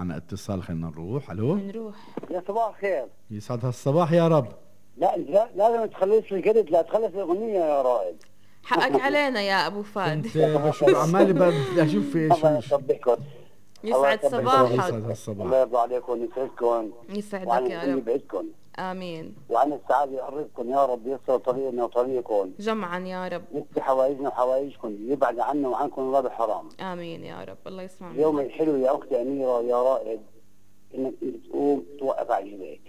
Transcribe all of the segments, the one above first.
معنا اتصال، خلينا نروح. الو، نروح. يا صباح الخير. يسعد هالصباح يا رب. لا لازم تخلص الجدد، لا تخلص الاغنيه يا رائد. حقك علينا يا ابو فهد. كنت بشوف عمالي بدي اشوف في الله شو. يصبحكم. يسعد يسعد صباحك. هالصباح. الله يرضى عليكم ويسعدكم. يسعدك وعن يا الدنيا رب. يبعدكم. امين. وعن السعاده يقربكم يا رب، ييسر طريقنا وطريقكم. جمعا يا رب. يفتح حوائجنا وحوائجكم، يبعد عنا وعنكم الله حرام. امين يا رب. الله يسمع منك. اليوم الحلو يا اختي اميره يا رائد انك تقوم توقف على رجليك.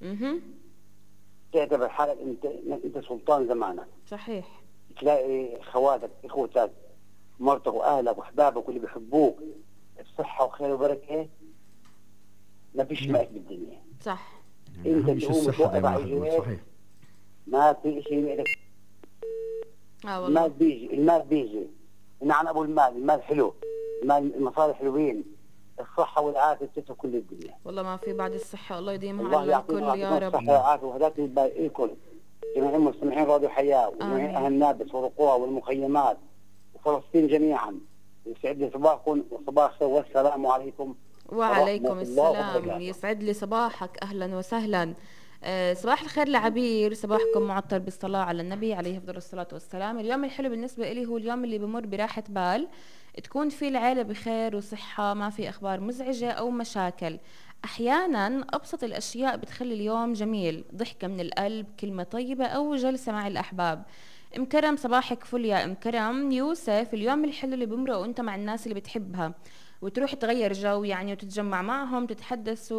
تعتبر حالك انت سلطان زمانك. صحيح. تلاقي خواتك اخوتك مرتك واهلك واحبابك واللي بيحبوك بصحه وخير وبركه، ما فيش مالك بالدنيا. صح. يعني انت اهم شيء تقوم الصحة توقف دائما على حنقول. رجليك. صحيح. ما في شيء لك. والله. المال بيجي، المال بيجي. نعم ابو المال، المال حلو، المال المصالح حلوين، الصحه والعافيه بتترك كل الدنيا. والله ما في بعد الصحة، الله يديمها الله على الكل يعطينا يا رب. الصحه والعافيه وهداك الكل. جميع المستمعين راديو حياه وجميع اهل نابلس والقرى والمخيمات وفلسطين جميعا، يسعد لي صباحكم وصباح الخير والسلام عليكم. وعليكم السلام. يسعد لي صباحك. اهلا وسهلا. صباح الخير لعبير، صباحكم معطر بالصلاة على النبي عليه افضل الصلاة والسلام. اليوم الحلو بالنسبة لي هو اليوم اللي بمر براحة بال، تكون فيه العيلة بخير وصحة، ما في اخبار مزعجة او مشاكل. احيانا ابسط الاشياء بتخلي اليوم جميل، ضحكة من القلب، كلمة طيبة او جلسة مع الاحباب. ام كرم صباحك فل يا ام كرم. يوسف، اليوم الحلو اللي بمرق وانت مع الناس اللي بتحبها وتروح تغير جو يعني، وتتجمع معهم تتحدثوا